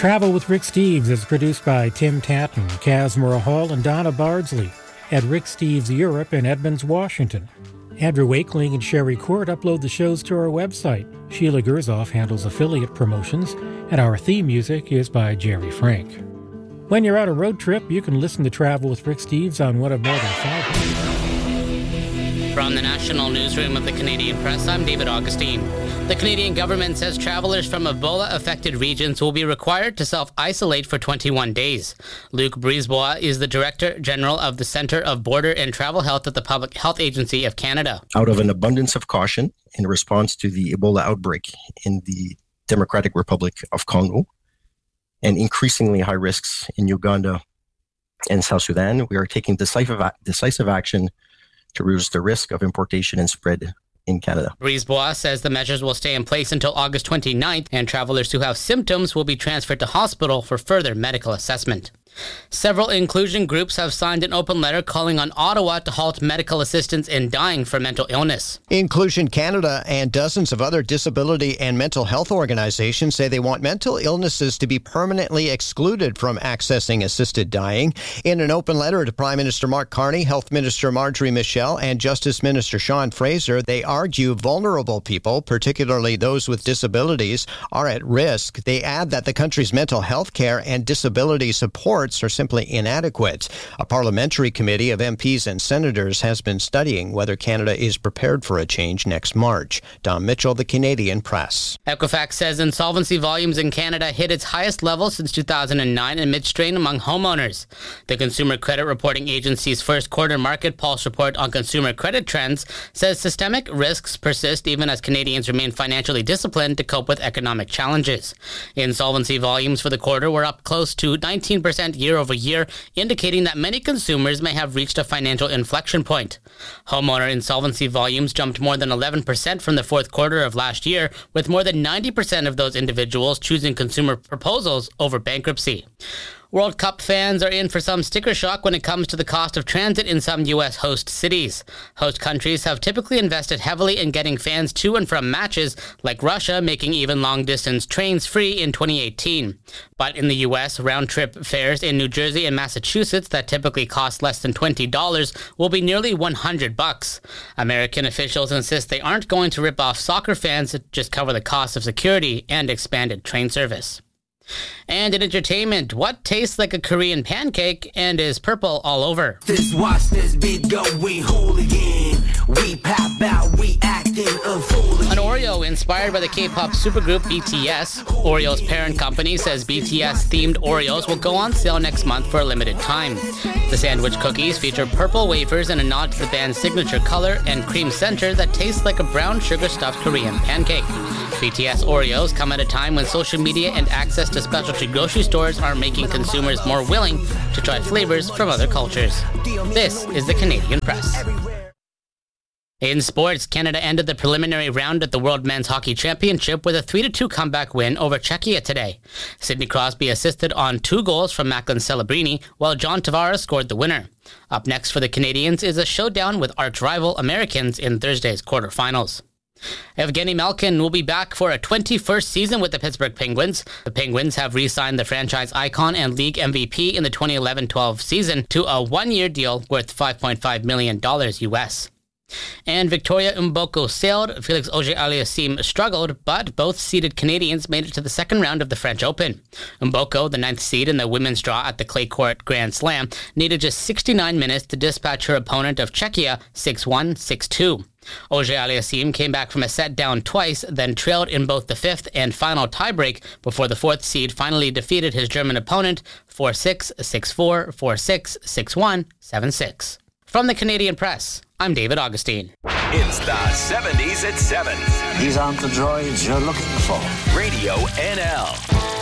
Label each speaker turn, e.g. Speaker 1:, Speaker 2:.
Speaker 1: Travel with Rick Steves is produced by Tim Tatton, Kaz Murrah-Hall, and Donna Bardsley at Rick Steves Europe in Edmonds, Washington. Andrew Wakeling and Sherry Court upload the shows to our website. Sheila Gerzoff handles affiliate promotions, and our theme music is by Jerry Frank. When you're on a road trip, you can listen to Travel with Rick Steves on one of more than 500.
Speaker 2: From the National Newsroom of the Canadian Press, I'm David Augustine. The Canadian government says travelers from Ebola-affected regions will be required to self-isolate for 21 days. Luc Brisebois is the Director General of the Centre of Border and Travel Health at the Public Health Agency of Canada.
Speaker 3: Out of an abundance of caution in response to the Ebola outbreak in the Democratic Republic of Congo and increasingly high risks in Uganda and South Sudan, we are taking decisive action to reduce the risk of importation and spread in Canada.
Speaker 2: Brisebois says the measures will stay in place until August 29th, and travelers who have symptoms will be transferred to hospital for further medical assessment. Several inclusion groups have signed an open letter calling on Ottawa to halt medical assistance in dying for mental illness.
Speaker 4: Inclusion Canada and dozens of other disability and mental health organizations say they want mental illnesses to be permanently excluded from accessing assisted dying. In an open letter to Prime Minister Mark Carney, Health Minister Marjorie Michel, and Justice Minister Sean Fraser, they argue vulnerable people, particularly those with disabilities, are at risk. They add that the country's mental health care and disability support are simply inadequate. A parliamentary committee of MPs and senators has been studying whether Canada is prepared for a change next March. Don Mitchell, the Canadian Press.
Speaker 2: Equifax says insolvency volumes in Canada hit its highest level since 2009 amid strain among homeowners. The Consumer Credit Reporting Agency's first quarter Market Pulse report on consumer credit trends says systemic risks persist even as Canadians remain financially disciplined to cope with economic challenges. Insolvency volumes for the quarter were up close to 19% year over year, indicating that many consumers may have reached a financial inflection point. Homeowner insolvency volumes jumped more than 11% from the fourth quarter of last year, with more than 90% of those individuals choosing consumer proposals over bankruptcy. World Cup fans are in for some sticker shock when it comes to the cost of transit in some U.S. host cities. Host countries have typically invested heavily in getting fans to and from matches, like Russia making even long-distance trains free in 2018. But in the U.S., round-trip fares in New Jersey and Massachusetts that typically cost less than $20 will be nearly $100. American officials insist they aren't going to rip off soccer fans, just cover the cost of security and expanded train service. And in entertainment, what tastes like a Korean pancake and is purple all over?
Speaker 5: Watch this beat go, we hooligan. We pop out, we acting a fool.
Speaker 2: An Oreo inspired by the K-pop supergroup BTS. Oreo's parent company says BTS-themed Oreos will go on sale next month for a limited time. The sandwich cookies feature purple wafers and a nod to the band's signature color and cream center that tastes like a brown sugar-stuffed Korean pancake. BTS Oreos come at a time when social media and access to specialty grocery stores are making consumers more willing to try flavors from other cultures. This is the Canadian Press. In sports, Canada ended the preliminary round at the World Men's Hockey Championship with a 3-2 comeback win over Czechia today. Sidney Crosby assisted on 2 goals from Macklin Celebrini, while John Tavares scored the winner. Up next for the Canadians is a showdown with arch-rival Americans in Thursday's quarterfinals. Evgeny Malkin will be back for a 21st season with the Pittsburgh Penguins. The Penguins have re-signed the franchise icon and league MVP in the 2011-12 season to a 1-year deal worth $5.5 million US. And Victoria Mboko sailed, Felix Auger-Aliassime struggled, but both seeded Canadians made it to the second round of the French Open. Mboko, the 9th seed in the women's draw at the clay court Grand Slam, needed just 69 minutes to dispatch her opponent of Czechia 6-1, 6-2. Auger-Aliassime came back from a set down twice, then trailed in both the 5th and final tiebreak before the 4th seed finally defeated his German opponent 4-6, 6-4, 4-6, 6-1, 7-6. From the Canadian Press, I'm David Augustine.
Speaker 6: It's the 70s at 7.
Speaker 5: These aren't the droids you're looking for.
Speaker 6: Radio NL.